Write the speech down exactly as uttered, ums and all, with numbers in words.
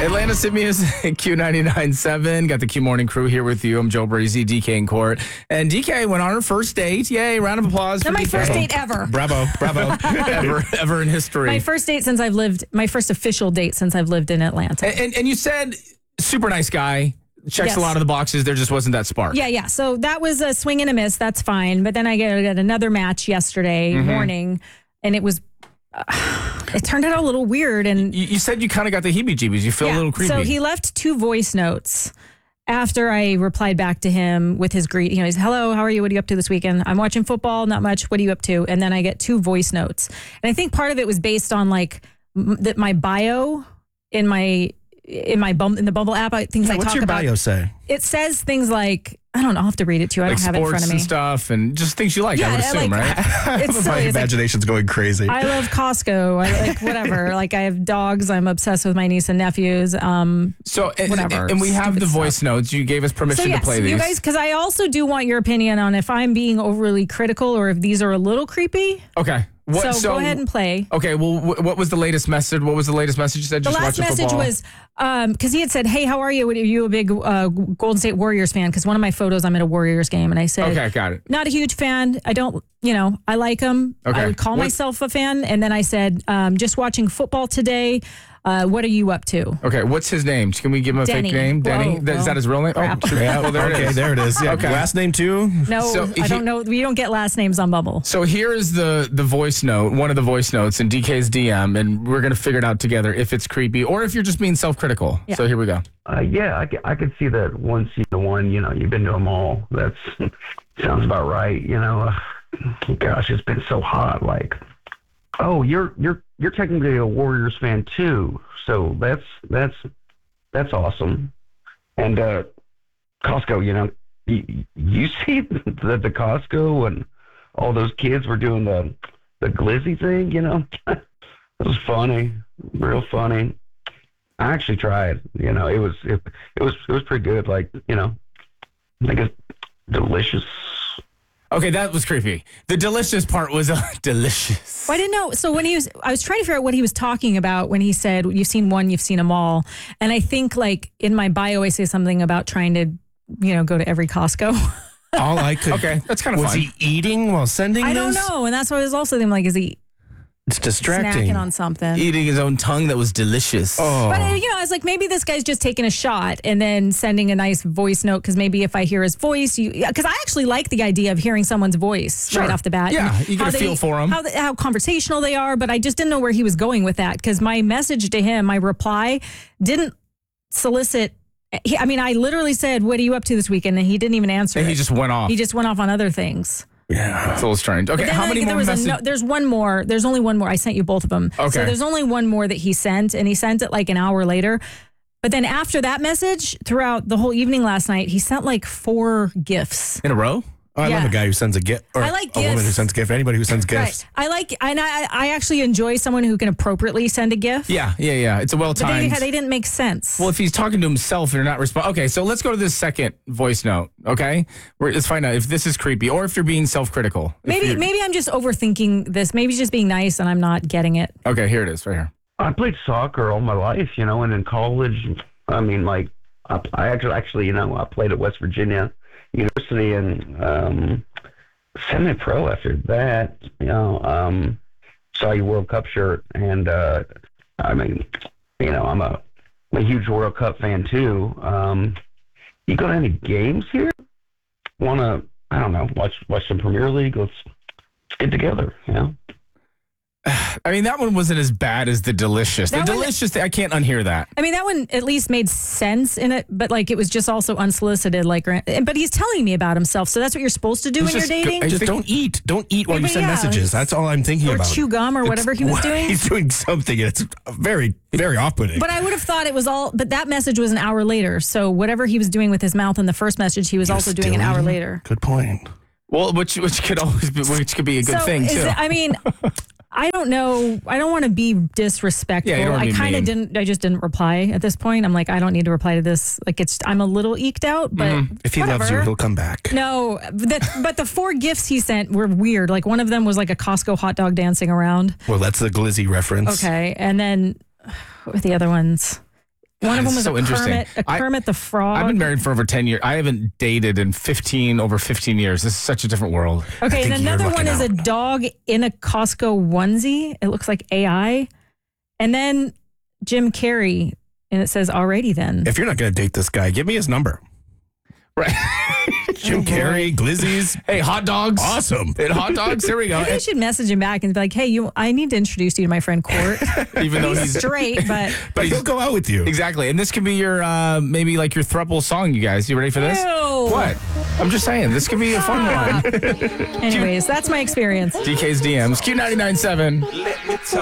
Atlanta's Hit Music, Q ninety-nine point seven. Got the Q Morning Crew here with you. I'm Joe Breezy, D K in court. And D K went on her first date. Yay, round of applause. Not for my D K. first date ever. Bravo, bravo. ever, ever in history. My first date since I've lived, my first official date since I've lived in Atlanta. And, and, and you said, super nice guy, checks Yes. a lot of the boxes. There just wasn't that spark. Yeah, yeah. So that was a swing and a miss. That's fine. But then I got, got another match yesterday Mm-hmm. morning, and it was, uh, it turned out a little weird. And You, you said you kind of got the heebie-jeebies. You feel a little creepy. So he left two voice notes after I replied back to him with his greet. You know, he's, hello, how are you? What are you up to this weekend? I'm watching football, not much. What are you up to? And then I get two voice notes. And I think part of it was based on like m- that my bio in my in my bum in the Bumble app, I- things I What's talk your about. bio say? It says things like, I don't know, I'll have to read it to you. I like don't have it in front sports of me. and stuff and just things you like, I Yeah, would I assume, like- right? It's My silly. It's like, imagination's going crazy. I love Costco. I like whatever. Like I have dogs. I'm obsessed with my niece and nephews. Um, So, and, Whatever. and we have Stupid the voice stuff. notes. You gave us permission so yes, to play these. you guys, because I also do want your opinion on if I'm being overly critical or if these are a little creepy. Okay. What, so, go ahead and play. Okay, well, wh- what was the latest message? What was the latest message you said? The Just last watching message football? was because he had said, "Hey, how are you? Are you a big uh, Golden State Warriors fan?" Because one of my photos, I'm at a Warriors game, and I said, Okay, got it. Not a huge fan. I don't, you know, I like them. Okay. I would call What- myself a fan. And then I said, um, just watching football today. Uh, what are you up to? Okay, what's his name? Can we give him a Denny. fake name? Denny? Whoa, That- Is whoa. that his real name? Crap. Oh, yeah, well, there okay, it is. there it is. Yeah. Okay. Last name too? No, So I he- don't know. We don't get last names on Bumble. So here is the the voice note, one of the voice notes in D K's D M, and we're going to figure it out together if it's creepy or if you're just being self-critical. Yeah. So here we go. Uh, yeah, I, c- I could see that once you the one, you know, you've been to them all. That's sounds about right. You know, uh, gosh, it's been so hot. Like, oh, you're you're you're technically a Warriors fan too, so that's that's that's awesome. And uh, Costco, you know, you, you see that the Costco and all those kids were doing the the glizzy thing. You know, it was funny, real funny. I actually tried. You know, it was it, it was it was pretty good. Like, you know, like it's delicious. Okay, that was creepy. The delicious part was uh, delicious. Well, I didn't know. So when he was, I was trying to figure out what he was talking about when he said, you've seen one, you've seen them all. And I think like in my bio, I say something about trying to, you know, go to every Costco. All I could. Okay, that's kind of Was fun. he eating while sending I this? don't know. And that's why I was also thinking like, is he It's distracting. snacking on something? Eating his own tongue that was delicious. Oh. But, uh, you know, I was like, maybe this guy's just taking a shot and then sending a nice voice note because maybe if I hear his voice, you, because I actually like the idea of hearing someone's voice Sure. right off the bat. Yeah, and you get how a they- feel for 'em. How, they- how conversational they are, but I just didn't know where he was going with that because my message to him, my reply, didn't solicit. He, I mean, I literally said, what are you up to this weekend? And he didn't even answer And it. he just went off. He just went off on other things. Yeah. It's a little strange. Okay, Then, how like, many there more was a messages? no, there's one more. There's only one more. I sent you both of them. Okay. So there's only one more that he sent, and he sent it like an hour later. But then after that message, throughout the whole evening last night, he sent like four gifts. In a row? Oh, I Yeah. love a guy who sends a gift. Or I like a woman who gifts. sends gift. Anybody who sends gifts. Right. I like, and I, I actually enjoy someone who can appropriately send a gift. Yeah, yeah, yeah. It's a But well-timed. they, they didn't make sense. Well, if he's talking to himself and you're not responding. Okay, so let's go to this second voice note, okay? We're, let's find out if this is creepy or if you're being self-critical. If maybe you're- maybe I'm just overthinking this. Maybe he's just being nice and I'm not getting it. Okay, here it is, right here. I played soccer all my life, you know, and in college, I mean, like, I, I actually, actually, you know, I played at West Virginia University and um, semi-pro after that, you know, um, saw your World Cup shirt, and uh, I mean, you know, I'm a, I'm a huge World Cup fan too. Um, you go to any games here? Want to, I don't know, watch watch some Premier League? Let's, let's get together, you know? I mean, that one wasn't as bad as the delicious. That the one- delicious, I can't unhear that. I mean, that one at least made sense in it, but like it was just also unsolicited. Like, but he's telling me about himself, so that's what you're supposed to do It's when you're just go- dating. I Just think- don't eat. Don't eat while Yeah, you but send yeah, messages. That's all I'm thinking or about. chew gum or whatever he was It's- doing. He's doing something. And it's very, very off-putting. But I would have thought it was all. But that message was an hour later. So whatever he was doing with his mouth in the first message, he was You're also doing still an hour eating? later. Good point. Well, which which could always be, which could be a good so thing is too. it- I mean, I don't know. I don't want to be disrespectful. Yeah, you don't wanna I be kind of mean. didn't. I just didn't reply at this point. I'm like, I don't need to reply to this. Like, it's. I'm a little eked out, but Mm-hmm. If he loves you, whatever. he'll come back. No, the, but the four gifts he sent were weird. Like one of them was like a Costco hot dog dancing around. Well, that's the glizzy reference. Okay, and then what were the other ones? One of them was so a interesting. Kermit, a I- Kermit the Frog. I've been married for over ten years. I haven't dated in fifteen, over fifteen years. This is such a different world. Okay, think and you're another looking one is a out. dog in a Costco onesie. It looks like A I. And then Jim Carrey, and it says, alrighty then. If you're not going to date this guy, give me his number. Right. Jim Carrey, Glizzy's. Hey, hot dogs. Awesome. And hot dogs. Here we go. Maybe I should message him back and be like, hey, you, I need to introduce you to my friend Court. Even though He's he's straight, but But he'll go out with you. exactly. And this could be your uh, maybe like your throuple song. You guys, you ready for this? Ew. What? I'm just saying. This could be a fun one. anyways, that's my experience. D K's D Ms. Q ninety-nine point seven.